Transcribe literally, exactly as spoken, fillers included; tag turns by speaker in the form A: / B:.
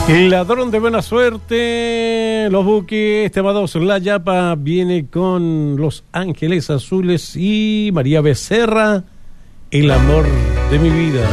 A: El ladrón de buena suerte, los buques, tema dos, La Yapa viene con Los Ángeles Azules y María Becerra, El amor de mi vida.